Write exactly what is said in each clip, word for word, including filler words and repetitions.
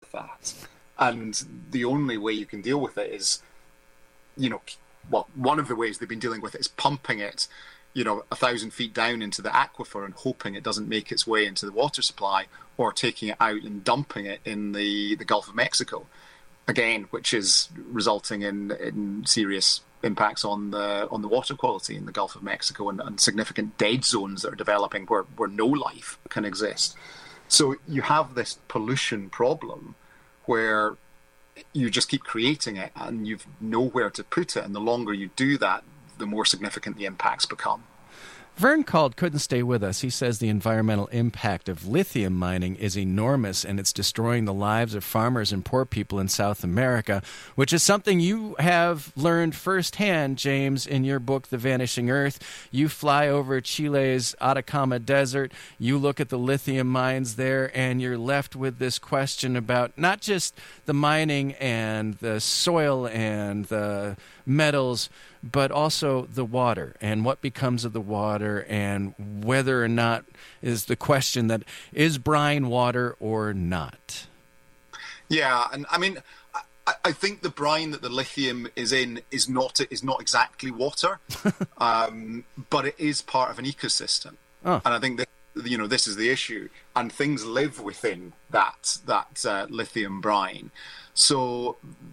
with that. And the only way you can deal with it is, you know, well, one of the ways they've been dealing with it is pumping it, you know, a thousand feet down into the aquifer and hoping it doesn't make its way into the water supply, or taking it out and dumping it in the, the Gulf of Mexico, again, which is resulting in, in serious impacts on the on the water quality in the Gulf of Mexico, and, and significant dead zones that are developing where, where no life can exist. So you have this pollution problem where you just keep creating it and you've nowhere to put it. And the longer you do that, the more significant the impacts become. Vern Cald couldn't stay with us. He says the environmental impact of lithium mining is enormous, and it's destroying the lives of farmers and poor people in South America, which is something you have learned firsthand, James, in your book, The Vanishing Earth. You fly over Chile's Atacama Desert, you look at the lithium mines there, and you're left with this question about not just the mining and the soil and the metals, but also the water and what becomes of the water, and whether or not is the question that is brine water or not. Yeah, and I mean, I, I think the brine that the lithium is in is not is not exactly water, um, but it is part of an ecosystem, oh. and I think that, you know, this is the issue, and things live within that that uh, lithium brine. So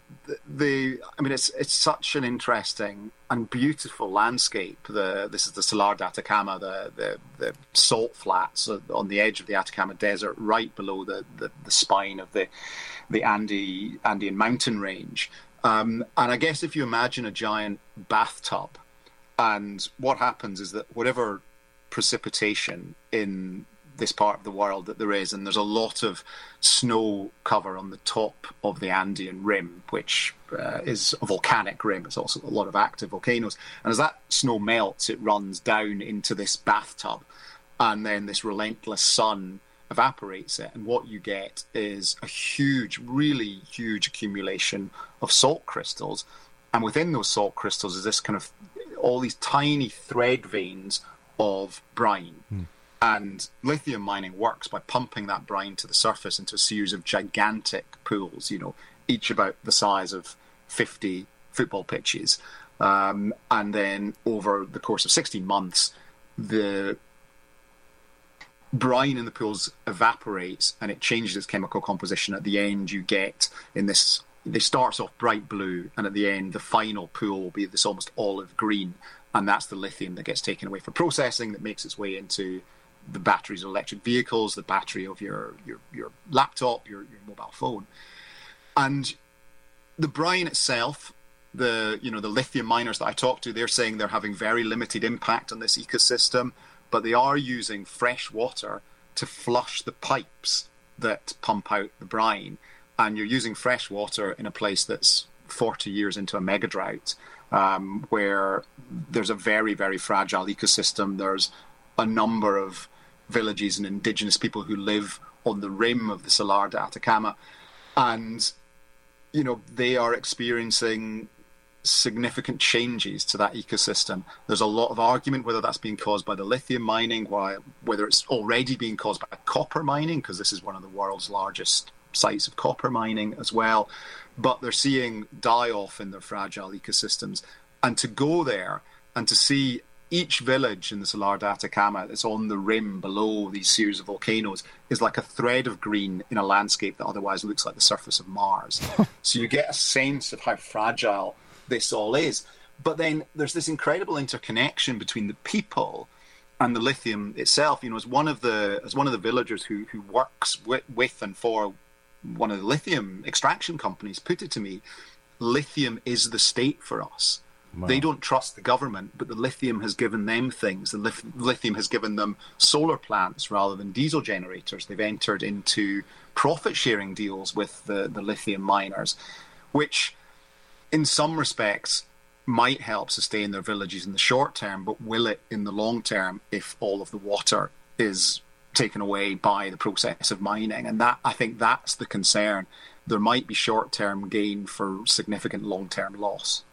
the, I mean, it's it's such an interesting and beautiful landscape. The this is the Salar de Atacama, the the, the salt flats on the edge of the Atacama Desert, right below the, the, the spine of the the Ande, Andean mountain range. Um, and I guess if you imagine a giant bathtub, and what happens is that whatever precipitation in this part of the world that there is, and there's a lot of snow cover on the top of the Andean rim, which uh, is a volcanic rim. It's also a lot of active volcanoes. And as that snow melts, it runs down into this bathtub, and then this relentless sun evaporates it. And what you get is a huge, really huge accumulation of salt crystals. And within those salt crystals is this kind of, all these tiny thread veins of brine. Hmm. And lithium mining works by pumping that brine to the surface into a series of gigantic pools, you know, each about the size of fifty football pitches. Um, and then over the course of sixteen months, the brine in the pools evaporates and it changes its chemical composition. At the end, you get in this, it starts off bright blue, and at the end, the final pool will be this almost olive green. And that's the lithium that gets taken away for processing, that makes its way into the batteries of electric vehicles, the battery of your your, your laptop, your, your mobile phone. And the brine itself, the you know the lithium miners that I talk to, they're saying they're having very limited impact on this ecosystem, but they are using fresh water to flush the pipes that pump out the brine. And you're using fresh water in a place that's forty years into a mega drought, um, where there's a very, very fragile ecosystem. There's a number of villages and indigenous people who live on the rim of the Salar de Atacama, and you know they are experiencing significant changes to that ecosystem. There's a lot of argument whether that's being caused by the lithium mining, why, whether it's already being caused by copper mining, because this is one of the world's largest sites of copper mining as well. But they're seeing die-off in their fragile ecosystems, and to go there and to see each village in the Salar de Atacama that's on the rim below these series of volcanoes is like a thread of green in a landscape that otherwise looks like the surface of Mars. So you get a sense of how fragile this all is. But then there's this incredible interconnection between the people and the lithium itself. You know, as one of the as one of the villagers who who works with, with and for one of the lithium extraction companies put it to me, lithium is the state for us. Wow. They don't trust the government, but the lithium has given them things. The lith- lithium has given them solar plants rather than diesel generators. They've entered into profit-sharing deals with the, the lithium miners, which in some respects might help sustain their villages in the short term, but will it in the long term if all of the water is taken away by the process of mining? And that, I think that's the concern. There might be short-term gain for significant long-term loss.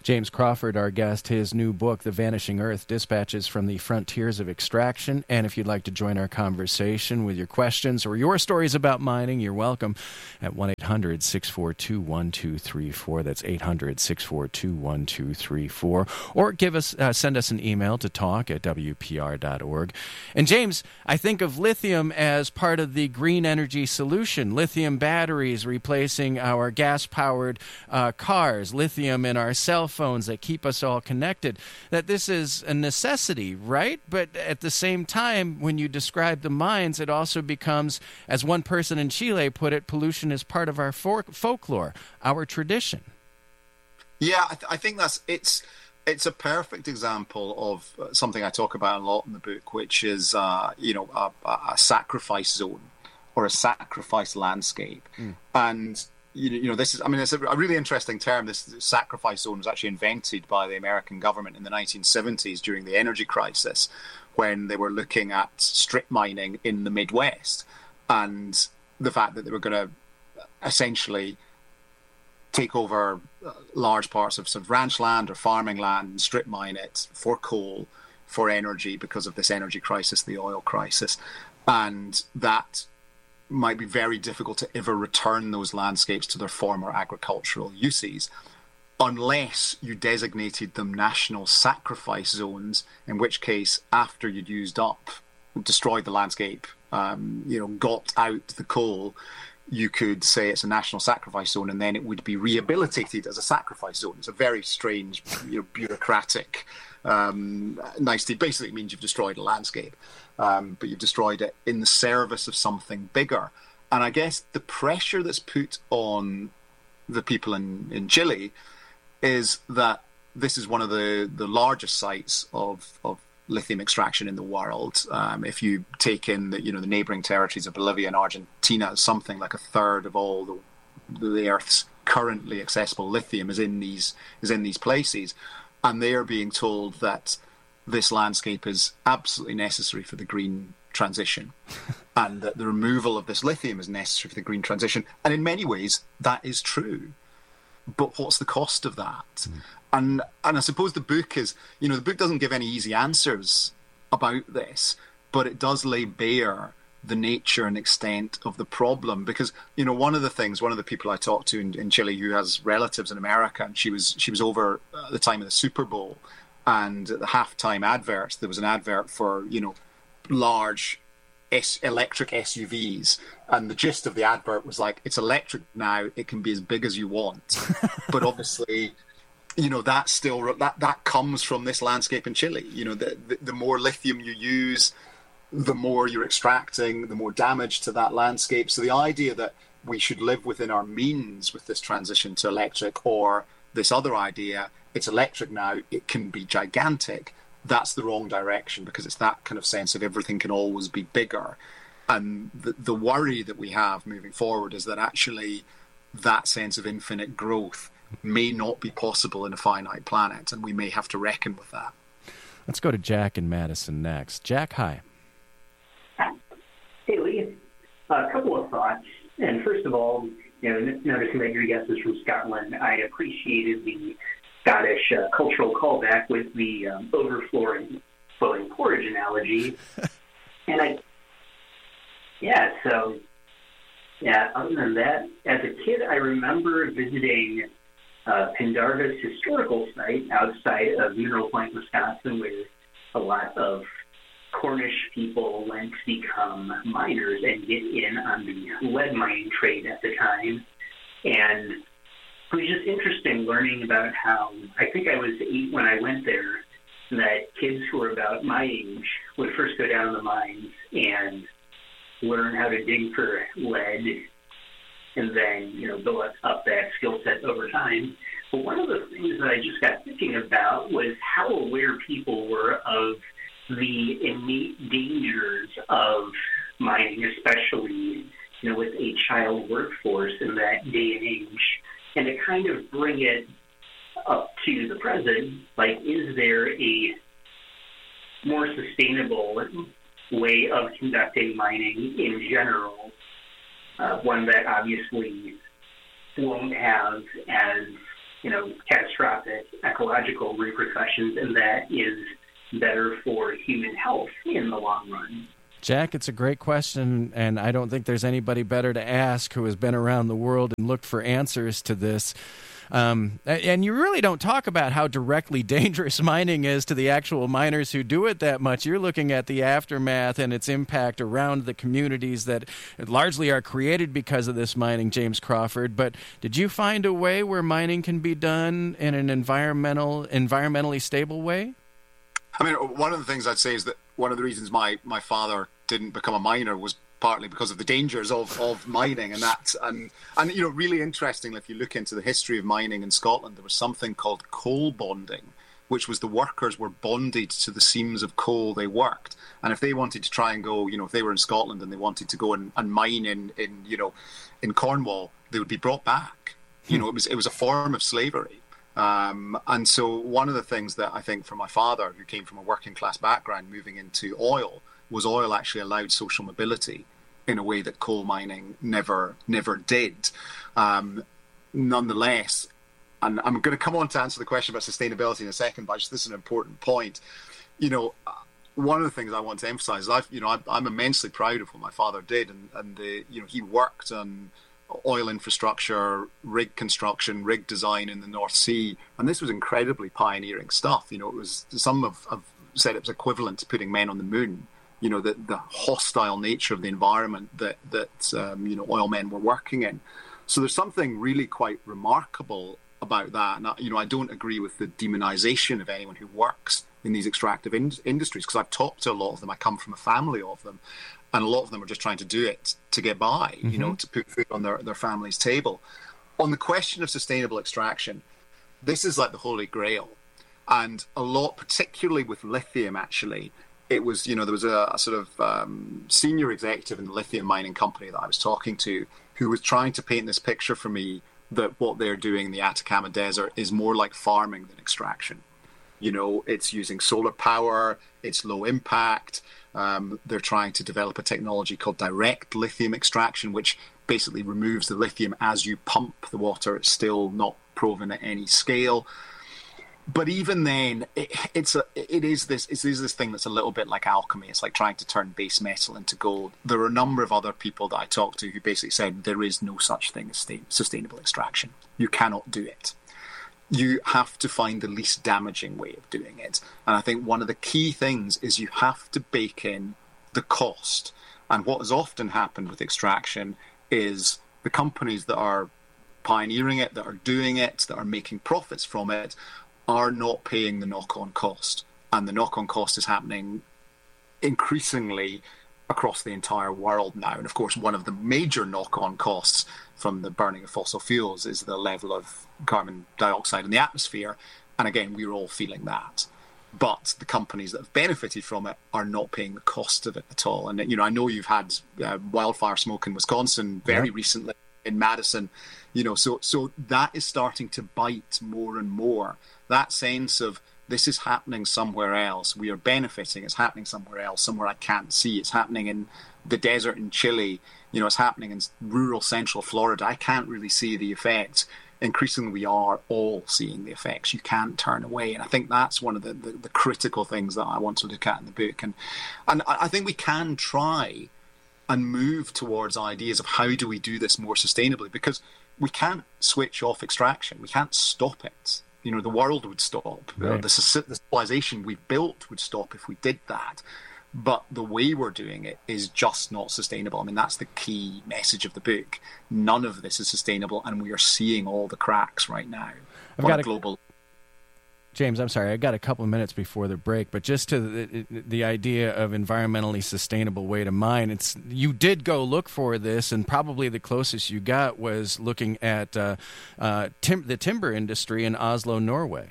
James Crawford, our guest, his new book, The Vanishing Earth, Dispatches from the Frontiers of Extraction. And if you'd like to join our conversation with your questions or your stories about mining, you're welcome at one eight hundred six four two one two three four. That's eight hundred six four two one two three four. Or give us, uh, send us an email to talk at w p r dot org. And James, I think of lithium as part of the green energy solution. Lithium batteries replacing our gas-powered uh, cars, lithium in our cell phones that keep us all connected, that this is a necessity, right? But at the same time, when you describe the mines, it also becomes, as one person in Chile put it, pollution is part of our for- folklore, our tradition. Yeah, I, th- I think that's it's it's a perfect example of something I talk about a lot in the book, which is uh, you know a, a sacrifice zone or a sacrifice landscape, mm. and you know, this is, I mean, it's a, a really interesting term. This sacrifice zone was actually invented by the American government in the nineteen seventies during the energy crisis, when they were looking at strip mining in the Midwest and the fact that they were going to essentially take over large parts of, sort of ranch land or farming land and strip mine it for coal, for energy, because of this energy crisis, the oil crisis. And that might be very difficult to ever return those landscapes to their former agricultural uses unless you designated them national sacrifice zones, in which case, after you'd used up, destroyed the landscape, um, you know, got out the coal, you could say it's a national sacrifice zone, and then it would be rehabilitated as a sacrifice zone. It's a very strange, you know, bureaucratic um, nicety. Basically, it means you've destroyed a landscape. Um, but you've destroyed it in the service of something bigger. And I guess the pressure that's put on the people in, in Chile is that this is one of the, the largest sites of, of lithium extraction in the world. Um, if you take in the, you know, the neighboring territories of Bolivia and Argentina, something like a third of all the, the Earth's currently accessible lithium is in these is in these places. And they are being told that this landscape is absolutely necessary for the green transition and that the removal of this lithium is necessary for the green transition. And in many ways, that is true. But what's the cost of that? Mm. And and I suppose the book is, you know, the book doesn't give any easy answers about this, but it does lay bare the nature and extent of the problem. Because, you know, one of the things, one of the people I talked to in, in Chile who has relatives in America, and she was she was over at the time of the Super Bowl, and at the halftime adverts, there was an advert for, you know, large S- electric S U Vs. And the gist of the advert was like, it's electric now, it can be as big as you want. But obviously, you know, that still, that, that comes from this landscape in Chile. You know, the, the, the more lithium you use, the more you're extracting, the more damage to that landscape. So the idea that we should live within our means with this transition to electric, or this other idea, it's electric now, it can be gigantic, that's the wrong direction, because it's that kind of sense of everything can always be bigger. And the, the worry that we have moving forward is that actually that sense of infinite growth may not be possible in a finite planet, and we may have to reckon with that. Let's go to Jack in Madison next. Jack, hi. Hey, Lee. A couple of thoughts. And first of all, you know, noticing that your guest is from Scotland, I appreciated the Scottish uh, cultural callback with the um, overflowing flowing porridge analogy. And I, yeah, so, yeah, other than that, as a kid, I remember visiting uh, Pendarvis historical site outside of Mineral Point, Wisconsin, where a lot of Cornish people went to become miners and get in on the lead mining trade at the time. And it was just interesting learning about how, I think I was eight when I went there, that kids who were about my age would first go down the mines and learn how to dig for lead, and then, you know, build up that skill set over time. But one of the things that I just got thinking about was how aware people were of the innate dangers of mining, especially, you know, with a child workforce in that day and age. And to kind of bring it up to the present, like, is there a more sustainable way of conducting mining in general, uh, one that obviously won't have as you know, catastrophic ecological repercussions, and that is better for human health in the long run? Jack, it's a great question, and I don't think there's anybody better to ask who has been around the world and looked for answers to this. Um, and you really don't talk about how directly dangerous mining is to the actual miners who do it that much. You're looking at the aftermath and its impact around the communities that largely are created because of this mining, James Crawford. But did you find a way where mining can be done in an environmental, environmentally stable way? I mean, one of the things I'd say is that one of the reasons my, my father didn't become a miner was partly because of the dangers of, of mining, and that and and you know, really interestingly, if you look into the history of mining in Scotland, there was something called coal bonding, which was the workers were bonded to the seams of coal they worked, and if they wanted to try and go, you know, if they were in Scotland and they wanted to go and, and mine in, in you know in Cornwall, they would be brought back. You know, it was it was a form of slavery. Um, and so one of the things that I think for my father, who came from a working class background, moving into oil, was oil actually allowed social mobility in a way that coal mining never never did. Um, nonetheless, and I'm going to come on to answer the question about sustainability in a second, but just this is an important point. You know, one of the things I want to emphasize is I've, you know, I'm immensely proud of what my father did, and, and the, you know, he worked on oil infrastructure, rig construction, rig design in the North Sea, and this was incredibly pioneering stuff. You know, it was, some have, have said it was equivalent to putting men on the moon. You know, the, the hostile nature of the environment that, that um, you know, oil men were working in. So there's something really quite remarkable about that. And, I, you know, I don't agree with the demonization of anyone who works in these extractive in- industries, because I've talked to a lot of them. I come from a family of them, and a lot of them are just trying to do it to get by, mm-hmm. you know, to put food on their, their family's table. On the question of sustainable extraction, this is like the Holy Grail. And a lot, particularly with lithium, actually, it was, you know, there was a, a sort of um, senior executive in the lithium mining company that I was talking to who was trying to paint this picture for me that what they're doing in the Atacama Desert is more like farming than extraction. You know, it's using solar power, it's low impact. Um, they're trying to develop a technology called direct lithium extraction, which basically removes the lithium as you pump the water. It's still not proven at any scale. But even then, it, it's a, it is this it is this thing that's a little bit like alchemy. It's like trying to turn base metal into gold. There are a number of other people that I talked to who basically said there is no such thing as sustainable extraction. You cannot do it. You have to find the least damaging way of doing it. And I think one of the key things is you have to bake in the cost. And what has often happened with extraction is the companies that are pioneering it, that are doing it, that are making profits from it, are not paying the knock-on cost. And the knock-on cost is happening increasingly across the entire world now. And of course, one of the major knock-on costs from the burning of fossil fuels is the level of carbon dioxide in the atmosphere. And again, we're all feeling that. But the companies that have benefited from it are not paying the cost of it at all. And, you know, I know you've had uh, wildfire smoke in Wisconsin very yeah. recently, in Madison, you know, so so that is starting to bite more and more. That sense of this is happening somewhere else. We are benefiting. It's happening somewhere else, somewhere I can't see. It's happening in the desert in Chile. You know, it's happening in rural central Florida. I can't really see the effects. Increasingly, we are all seeing the effects. You can't turn away. And I think that's one of the, the, the critical things that I want to look at in the book. And, and I think we can try and move towards ideas of how do we do this more sustainably, because we can't switch off extraction. We can't stop it. You know, the world would stop. Right. The, the civilization we've built would stop if we did that. But the way we're doing it is just not sustainable. I mean, that's the key message of the book. None of this is sustainable, and we are seeing all the cracks right now I've on got a global... James, I'm sorry, I got a couple of minutes before the break, but just to the, the idea of environmentally sustainable way to mine, it's you did go look for this, and probably the closest you got was looking at uh, uh, tim- the timber industry in Oslo, Norway.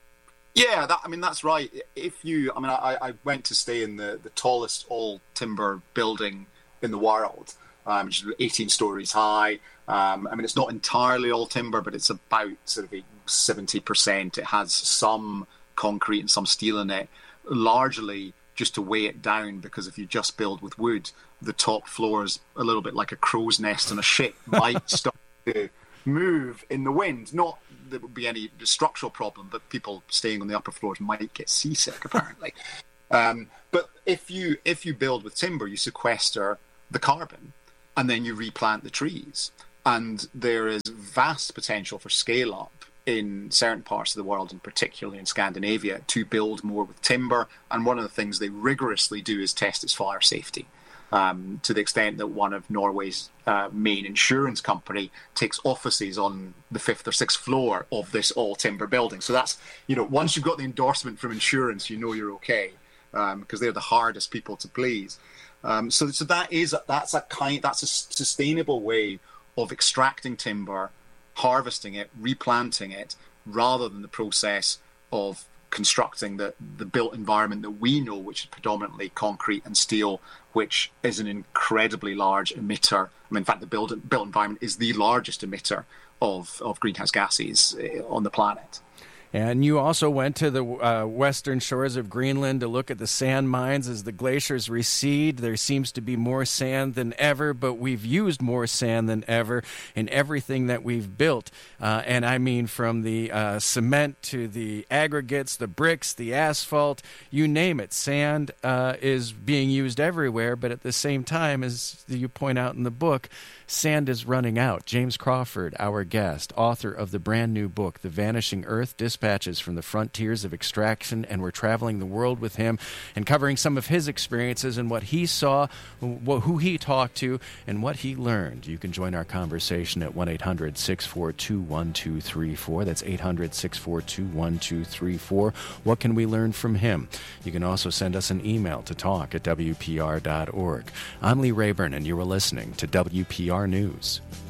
Yeah, that, I mean, that's right. If you, I mean, I, I went to stay in the, the tallest all timber building in the world, um, which is eighteen stories high. Um, I mean, it's not entirely all timber, but it's about sort of seventy percent. It has some concrete and some steel in it, largely just to weigh it down, because if you just build with wood, the top floor is a little bit like a crow's nest on a ship, might start to move in the wind. Not that there would be any structural problem, but people staying on the upper floors might get seasick, apparently. um, but if you if you build with timber, you sequester the carbon, and then you replant the trees. And there is vast potential for scale up in certain parts of the world, and particularly in Scandinavia, to build more with timber. And one of the things they rigorously do is test its fire safety, um, to the extent that one of Norway's uh, main insurance company takes offices on the fifth or sixth floor of this all timber building. So that's, you know, once you've got the endorsement from insurance, you know you're okay, um, because they're the hardest people to please. Um, so, so that is that's a kind that's a sustainable way of extracting timber, harvesting it, replanting it, rather than the process of constructing the, the built environment that we know, which is predominantly concrete and steel, which is an incredibly large emitter. I mean, in fact, the built, built environment is the largest emitter of, of greenhouse gases on the planet. And you also went to the uh, western shores of Greenland to look at the sand mines as the glaciers recede. There seems to be more sand than ever, but we've used more sand than ever in everything that we've built. Uh, and I mean from the uh, cement to the aggregates, the bricks, the asphalt, you name it. Sand uh, is being used everywhere, but at the same time, as you point out in the book, sand is running out. James Crawford, our guest, author of the brand new book, The Vanishing Earth, Dispatches from the Frontiers of Extraction, and we're traveling the world with him and covering some of his experiences and what he saw, who he talked to, and what he learned. You can join our conversation at one eight hundred six four two one two three four. That's eight hundred six four two one two three four. What can we learn from him? You can also send us an email to talk at W P R dot org. I'm Lee Rayburn, and you are listening to W P R News.